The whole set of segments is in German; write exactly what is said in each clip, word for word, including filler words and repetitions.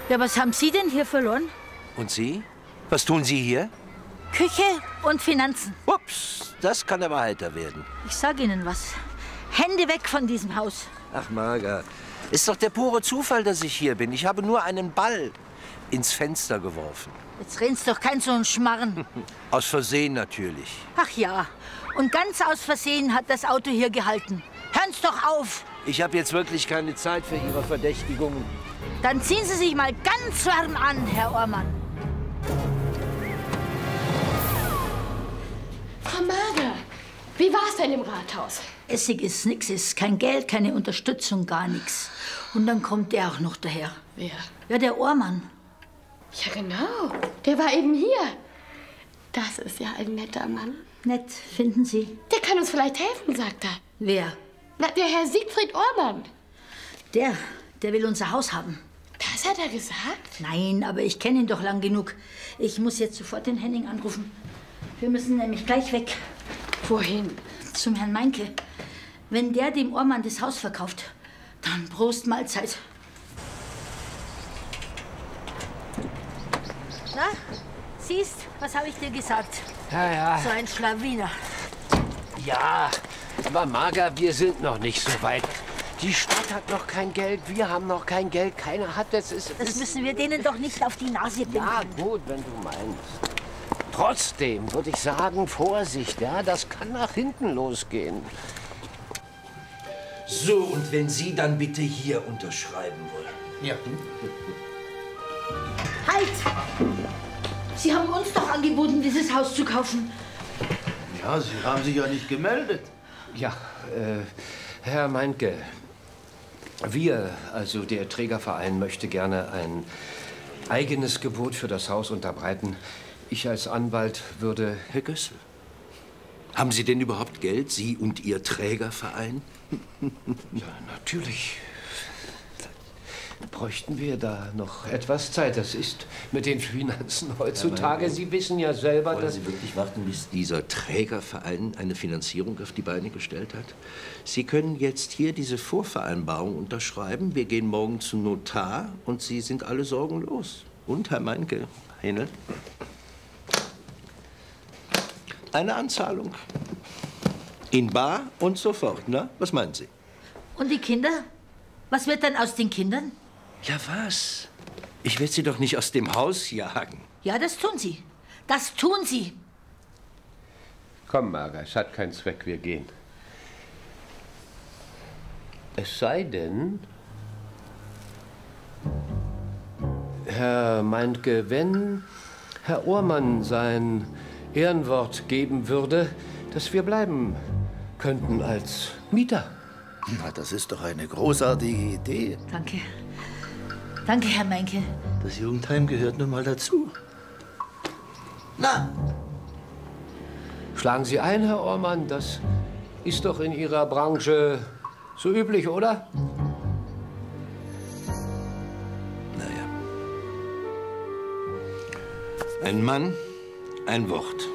Ja, was haben Sie denn hier verloren? Und Sie? Was tun Sie hier? Küche und Finanzen. Ups, das kann aber heiter werden. Ich sag Ihnen was. Hände weg von diesem Haus. Ach, Marga, ist doch der pure Zufall, dass ich hier bin. Ich habe nur einen Ball ins Fenster geworfen. Jetzt red's doch kein so ein Schmarren. Aus Versehen natürlich. Ach ja, und ganz aus Versehen hat das Auto hier gehalten. Hören's doch auf! Ich habe jetzt wirklich keine Zeit für Ihre Verdächtigungen. Dann ziehen Sie sich mal ganz warm an, Herr Ohrmann. Frau Marga, wie war's denn im Rathaus? Essig ist nix, ist kein Geld, keine Unterstützung, gar nichts. Und dann kommt der auch noch daher. Wer? Ja, der Ohrmann. Ja, genau. Der war eben hier. Das ist ja ein netter Mann. Nett, finden Sie? Der kann uns vielleicht helfen, sagt er. Wer? Na, der Herr Siegfried Ohrmann. Der, der will unser Haus haben. Das hat er gesagt? Nein, aber ich kenne ihn doch lang genug. Ich muss jetzt sofort den Henning anrufen. Wir müssen nämlich gleich weg. Wohin? Zum Herrn Meinke. Wenn der dem Ohrmann das Haus verkauft, dann Prost Mahlzeit. Na, siehst, was habe ich dir gesagt? Ja, ja. So ein Schlawiner. Ja, aber Marga, wir sind noch nicht so weit. Die Stadt hat noch kein Geld, wir haben noch kein Geld, keiner hat es. Es Das ist müssen wir denen doch nicht auf die Nase binden. ja gut, wenn du meinst. Trotzdem würde ich sagen, Vorsicht, ja, das kann nach hinten losgehen. So, und wenn Sie dann bitte hier unterschreiben wollen. Ja. Halt! Sie haben uns doch angeboten, dieses Haus zu kaufen. Ja, Sie haben sich ja nicht gemeldet. Ja, äh, Herr Meinke, wir, also der Trägerverein, möchte gerne ein eigenes Gebot für das Haus unterbreiten. Ich als Anwalt würde... Herr Gössel, haben Sie denn überhaupt Geld, Sie und Ihr Trägerverein? Ja, natürlich. Bräuchten wir da noch etwas Zeit. Das ist mit den Finanzen heutzutage. Sie wissen ja selber, Wollen dass... Sie wirklich warten, bis dieser Trägerverein eine Finanzierung auf die Beine gestellt hat? Sie können jetzt hier diese Vorvereinbarung unterschreiben. Wir gehen morgen zum Notar und Sie sind alle sorgenlos. Und, Herr Meinke, Henel? Eine Anzahlung. In bar und sofort, na? Was meinen Sie? Und die Kinder? Was wird dann aus den Kindern? Ja, was? Ich werde Sie doch nicht aus dem Haus jagen. Ja, das tun Sie. Das tun Sie. Komm, Marga, es hat keinen Zweck, wir gehen. Es sei denn, Herr Meinke, wenn Herr Ohrmann sein Ehrenwort geben würde, dass wir bleiben könnten als Mieter. Na, das ist doch eine großartige Idee. Danke. Danke, Herr Meinke. Das Jugendheim gehört nun mal dazu. Na, Schlagen Sie ein, Herr Ohrmann, das ist doch in Ihrer Branche so üblich, oder? Naja. Ein Mann, ein Wort.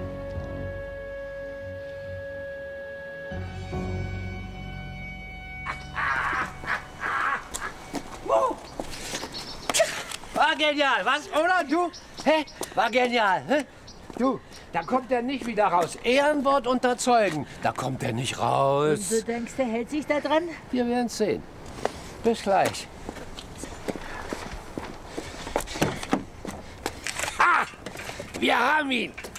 War genial, was? Oder du? Hä? War genial, hä? Du, da kommt er nicht wieder raus. Ehrenwort unterzeugen. Da kommt er nicht raus. Du denkst, der hält sich da dran? Wir werden es sehen. Bis gleich. Ah! Wir haben ihn!